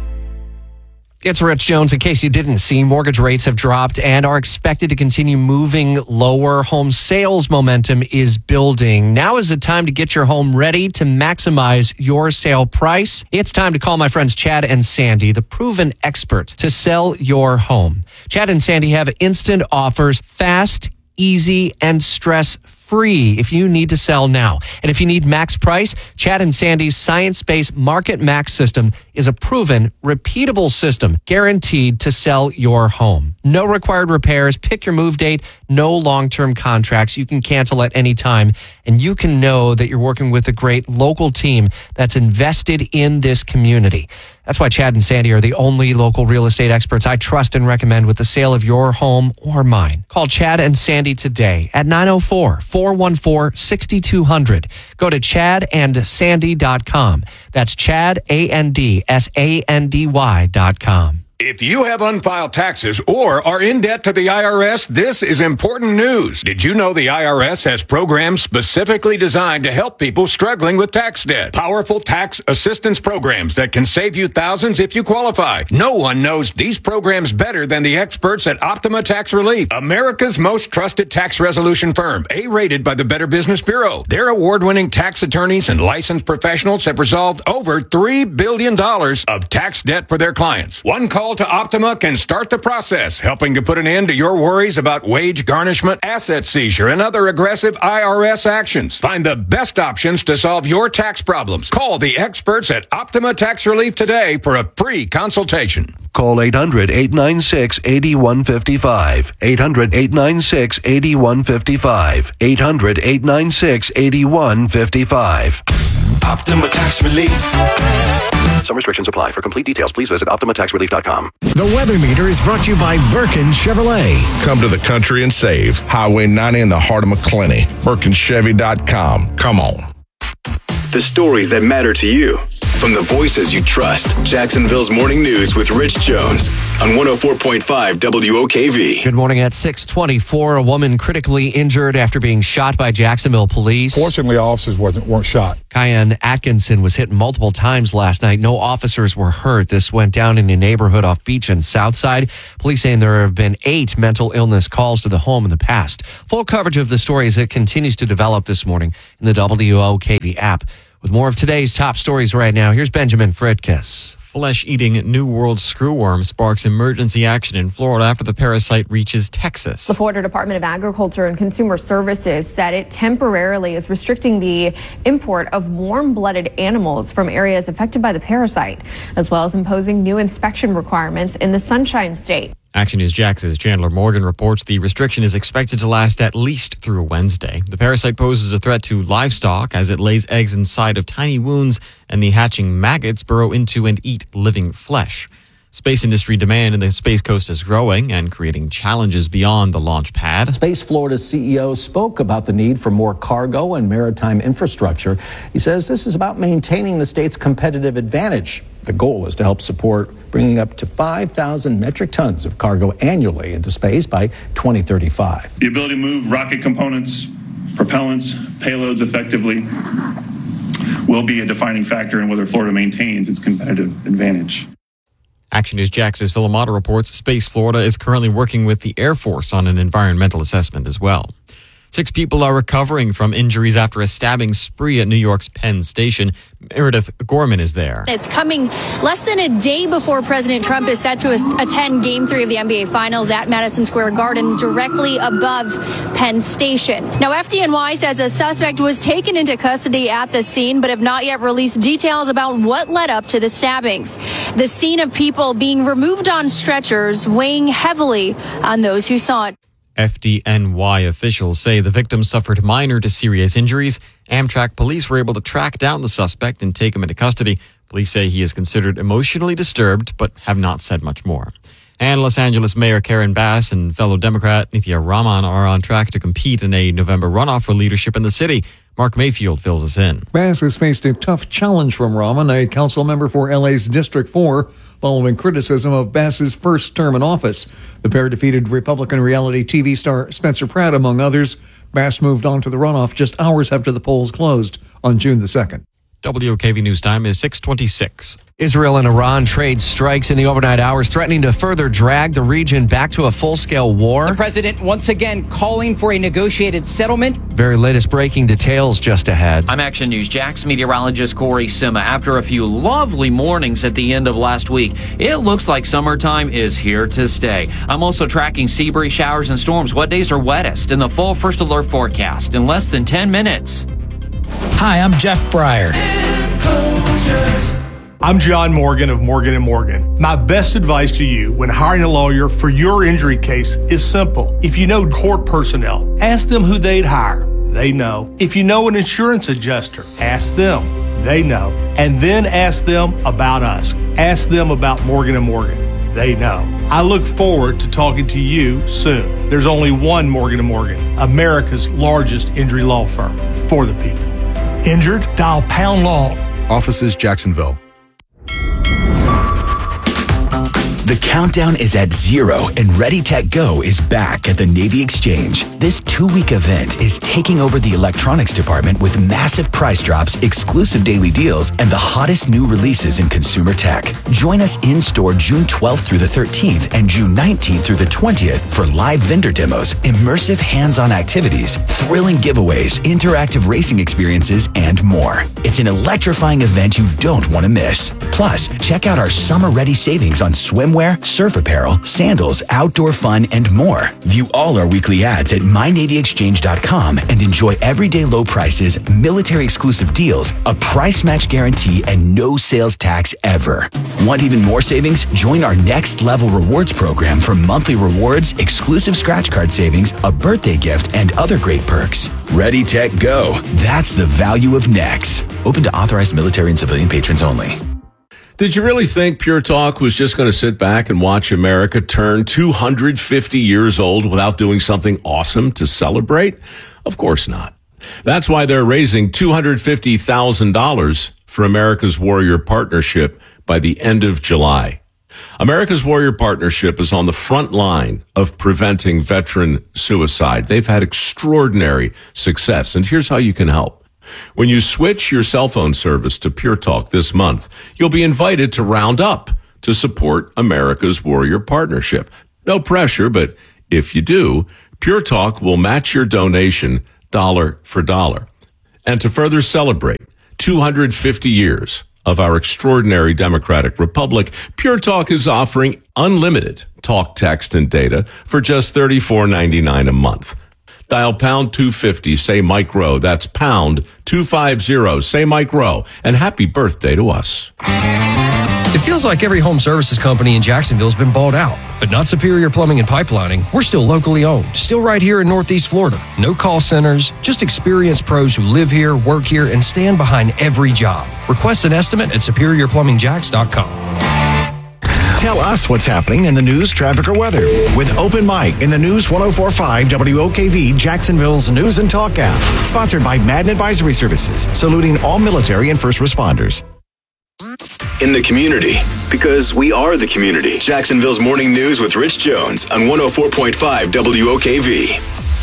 It's Rich Jones. In case you didn't see, mortgage rates have dropped and are expected to continue moving lower. Home sales momentum is building. Now is the time to get your home ready to maximize your sale price. It's time to call my friends Chad and Sandy, the proven experts to sell your home. Chad and Sandy have instant offers, fast, easy, and stress-free. Free if you need to sell now. And if you need max price, Chad and Sandy's science-based Market Max system is a proven, repeatable system guaranteed to sell your home. No required repairs, pick your move date, no long-term contracts. You can cancel at any time, and you can know that you're working with a great local team that's invested in this community. That's why Chad and Sandy are the only local real estate experts I trust and recommend with the sale of your home or mine. Call Chad and Sandy today at nine oh four, four one four, six two zero zero. Go to chad and sandy dot com. That's Chad, A N D S A N D Y dot com. If you have unfiled taxes or are in debt to the I R S, this is important news. Did you know the I R S has programs specifically designed to help people struggling with tax debt? Powerful tax assistance programs that can save you thousands if you qualify. No one knows these programs better than the experts at Optima Tax Relief, America's most trusted tax resolution firm, A-rated by the Better Business Bureau. Their award-winning tax attorneys and licensed professionals have resolved over three billion dollars of tax debt for their clients. One call to Optima can start the process, helping to put an end to your worries about wage garnishment, asset seizure, and other aggressive I R S actions. Find the best options to solve your tax problems. Call the experts at Optima Tax Relief today for a free consultation. Call eight hundred, eight nine six, eight one five five. eight hundred, eight nine six, eight one five five. eight hundred, eight nine six, eight one five five. Optima Tax Relief. Some restrictions apply. For complete details, please visit optima tax relief dot com. The Weather Meter is brought to you by Birkin Chevrolet. Come to the country and save. Highway ninety in the heart of McClenny. Birkin Chevy dot com. Come on. The stories that matter to you. From the voices you trust, Jacksonville's Morning News with Rich Jones on one oh four point five W O K V. Good morning. At six twenty-four, a woman critically injured after being shot by Jacksonville police. Fortunately, officers wasn't, weren't shot. Kyan Atkinson was hit multiple times last night. No officers were hurt. This went down in a neighborhood off Beach and Southside. Police saying there have been eight mental illness calls to the home in the past. Full coverage of the story as it continues to develop this morning in the W O K V app. With more of today's top stories right now, here's Benjamin Fritkiss. Flesh-eating New World screwworm sparks emergency action in Florida after the parasite reaches Texas. The Florida Department of Agriculture and Consumer Services said it temporarily is restricting the import of warm-blooded animals from areas affected by the parasite, as well as imposing new inspection requirements in the Sunshine State. Action News Jax's Chandler Morgan reports the restriction is expected to last at least through Wednesday. The parasite poses a threat to livestock as it lays eggs inside of tiny wounds and the hatching maggots burrow into and eat living flesh. Space industry demand in the Space Coast is growing and creating challenges beyond the launch pad. Space Florida's C E O spoke about the need for more cargo and maritime infrastructure. He says this is about maintaining the state's competitive advantage. The goal is to help support bringing up to five thousand metric tons of cargo annually into space by twenty thirty-five. The ability to move rocket components, propellants, payloads effectively will be a defining factor in whether Florida maintains its competitive advantage. Action News Jax's Villamata reports Space Florida is currently working with the Air Force on an environmental assessment as well. Six people are recovering from injuries after a stabbing spree at New York's Penn Station. Meredith Gorman is there. It's coming less than a day before President Trump is set to attend Game three of the N B A Finals at Madison Square Garden, directly above Penn Station. Now, F D N Y says a suspect was taken into custody at the scene, but have not yet released details about what led up to the stabbings. The scene of people being removed on stretchers, weighing heavily on those who saw it. F D N Y officials say the victim suffered minor to serious injuries. Amtrak police were able to track down the suspect and take him into custody. Police say he is considered emotionally disturbed, but have not said much more. And Los Angeles Mayor Karen Bass and fellow Democrat Nithya Raman are on track to compete in a November runoff for leadership in the city. Mark Mayfield fills us in. Bass has faced a tough challenge from Raman, a council member for L A's District four, following criticism of Bass's first term in office. The pair defeated Republican reality T V star Spencer Pratt, among others. Bass moved on to the runoff just hours after the polls closed on June the second. W O K V News time is six twenty-six. Israel and Iran trade strikes in the overnight hours, threatening to further drag the region back to a full-scale war. The president once again calling for a negotiated settlement. Very latest breaking details just ahead. I'm Action News Jax meteorologist Corey Sima. After a few lovely mornings at the end of last week, it looks like summertime is here to stay. I'm also tracking Seabury showers and storms. What days are wettest in the full first alert forecast in less than ten minutes. Hi, I'm Jeff Breyer. I'm John Morgan of Morgan and Morgan. My best advice to you when hiring a lawyer for your injury case is simple. If you know court personnel, ask them who they'd hire. They know. If you know an insurance adjuster, ask them. They know. And then ask them about us. Ask them about Morgan and Morgan. They know. I look forward to talking to you soon. There's only one Morgan and Morgan, America's largest injury law firm for the people. Injured? Dial Pound Law. Offices Jacksonville. The countdown is at zero and Ready Tech Go is back at the Navy Exchange. This two-week event is taking over the electronics department with massive price drops, exclusive daily deals, and the hottest new releases in consumer tech. Join us in-store June twelfth through the thirteenth and June nineteenth through the twentieth for live vendor demos, immersive hands-on activities, thrilling giveaways, interactive racing experiences, and more. It's an electrifying event you don't want to miss. Plus, check out our summer-ready savings on swimwear, surf apparel, sandals, outdoor fun, and more. View all our weekly ads at my navy exchange dot com and enjoy everyday low prices, military-exclusive deals, a price match guarantee, and no sales tax ever. Want even more savings? Join our Next Level Rewards program for monthly rewards, exclusive scratch card savings, a birthday gift, and other great perks. Ready, Tech, Go. That's the value of Next. Open to authorized military and civilian patrons only. Did you really think Pure Talk was just going to sit back and watch America turn two hundred fifty years old without doing something awesome to celebrate? Of course not. That's why they're raising two hundred fifty thousand dollars for America's Warrior Partnership by the end of July. America's Warrior Partnership is on the front line of preventing veteran suicide. They've had extraordinary success, and here's how you can help. When you switch your cell phone service to Pure Talk this month, you'll be invited to round up to support America's Warrior Partnership. No pressure, but if you do, Pure Talk will match your donation dollar for dollar. And to further celebrate two hundred fifty years of our extraordinary democratic republic, Pure Talk is offering unlimited talk, text, and data for just thirty-four ninety-nine a month. Dial pound two fifty, say Mike Rowe. That's pound two fifty, say Mike Rowe. And happy birthday to us. It feels like every home services company in Jacksonville's been bought out, but not Superior Plumbing and Pipelining. We're still locally owned, still right here in Northeast Florida. No call centers, just experienced pros who live here, work here, and stand behind every job. Request an estimate at superior plumbing jacks dot com. Tell us what's happening in the news, traffic, or weather with Open Mic in the News one oh four point five W O K V Jacksonville's News and Talk app. Sponsored by Madden Advisory Services, saluting all military and first responders. In the community. Because we are the community. Jacksonville's Morning News with Rich Jones on one oh four point five W O K V.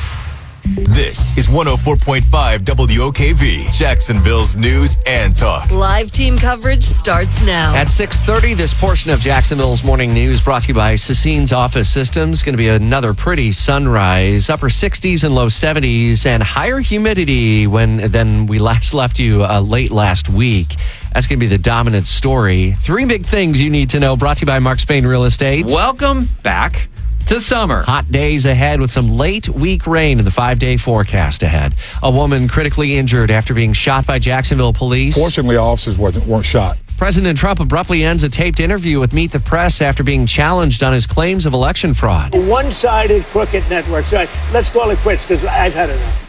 This is one oh four point five W O K V, Jacksonville's News and Talk. Live team coverage starts now. At six thirty, this portion of Jacksonville's Morning News brought to you by Sassine's Office Systems. Going to be another pretty sunrise, upper sixties and low seventies, and higher humidity when than we last left you uh, late last week. That's going to be the dominant story. Three big things you need to know, brought to you by Mark Spain Real Estate. Welcome back to summer. Hot days ahead with some late week rain in the five-day forecast ahead. A woman critically injured after being shot by Jacksonville police. Fortunately, officers weren't, weren't shot. President Trump abruptly ends a taped interview with Meet the Press after being challenged on his claims of election fraud. One-sided crooked network. So let's call it quits because I've had enough.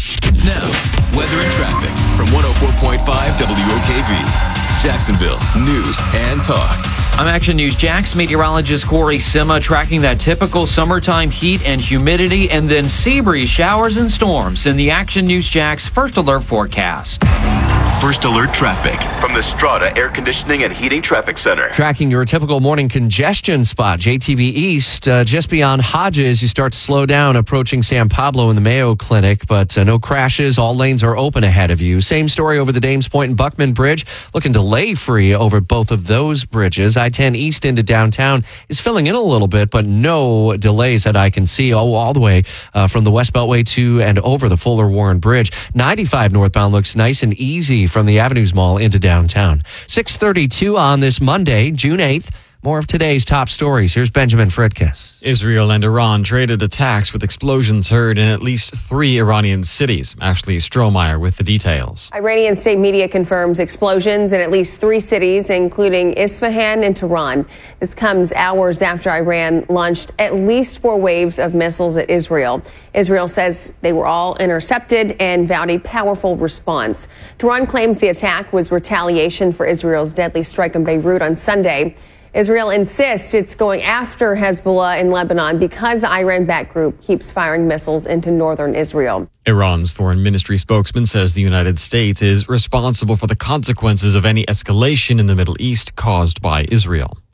Now, weather and traffic from one oh four point five W O K V, Jacksonville's News and Talk. I'm Action News Jax meteorologist Corey Sima tracking that typical summertime heat and humidity and then sea breeze showers and storms in the Action News Jax First Alert forecast. First Alert traffic from the Strata Air Conditioning and Heating Traffic Center. Tracking your typical morning congestion spot, J T B East, uh, just beyond Hodges, you start to slow down approaching San Pablo in the Mayo Clinic, but uh, no crashes. All lanes are open ahead of you. Same story over the Dames Point and Buckman Bridge. Looking delay-free over both of those bridges. I ten East into downtown is filling in a little bit, but no delays that I can see all, all the way uh, from the West Beltway to and over the Fuller Warren Bridge. ninety-five northbound looks nice and easy from the Avenues Mall into downtown. six thirty-two on this Monday, June eighth. More of today's top stories. Here's Benjamin Fredkes. Israel and Iran traded attacks with explosions heard in at least three Iranian cities. Ashley Strohmeyer with the details. Iranian state media confirms explosions in at least three cities, including Isfahan and Tehran. This comes hours after Iran launched at least four waves of missiles at Israel. Israel says they were all intercepted and vowed a powerful response. Tehran claims the attack was retaliation for Israel's deadly strike on Beirut on Sunday. Israel insists it's going after Hezbollah in Lebanon because the Iran-backed group keeps firing missiles into northern Israel. Iran's foreign ministry spokesman says the United States is responsible for the consequences of any escalation in the Middle East caused by Israel.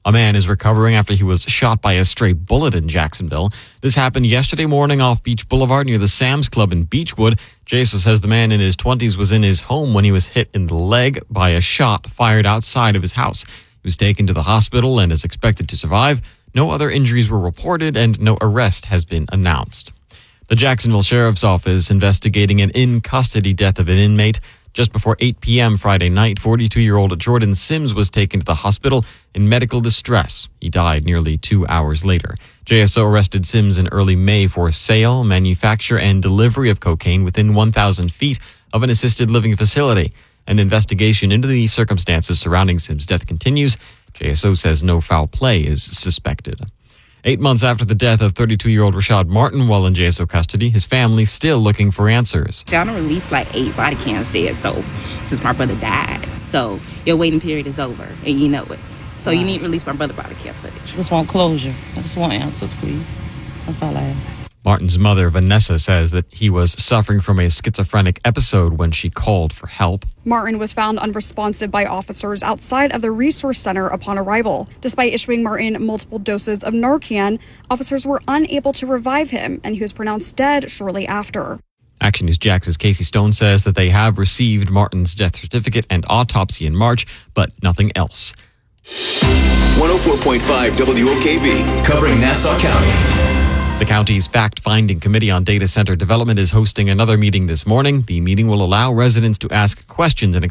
A man is recovering after he was shot by a stray bullet in Jacksonville. This happened yesterday morning off Beach Boulevard near the Sam's Club in Beechwood. J S O says the man in his twenties was in his home when he was hit in the leg by a shot fired outside of his house. He was taken to the hospital and is expected to survive. No other injuries were reported and no arrest has been announced. The Jacksonville Sheriff's Office investigating an in-custody death of an inmate. Just before eight p.m. Friday night, forty-two-year-old Jordan Sims was taken to the hospital in medical distress. He died nearly two hours later. J S O arrested Sims in early May for sale, manufacture, and delivery of cocaine within one thousand feet of an assisted living facility. An investigation into the circumstances surrounding Sims' death continues. J S O says no foul play is suspected. Eight months after the death of thirty-two-year-old Rashad Martin while in J S O custody, his family still looking for answers. Y'all released like eight body cams dead, so since my brother died. So your waiting period is over, and you know it. So you need to release my brother body cam footage. I just want closure. I just want answers, please. That's all I ask. Martin's mother, Vanessa, says that he was suffering from a schizophrenic episode when she called for help. Martin was found unresponsive by officers outside of the resource center upon arrival. Despite issuing Martin multiple doses of Narcan, officers were unable to revive him, and he was pronounced dead shortly after. Action News Jax's Casey Stone says that they have received Martin's death certificate and autopsy in March, but nothing else. one oh four point five W O K V, covering Nassau County. The county's fact-finding committee on data center development is hosting another meeting this morning. The meeting will allow residents to ask questions and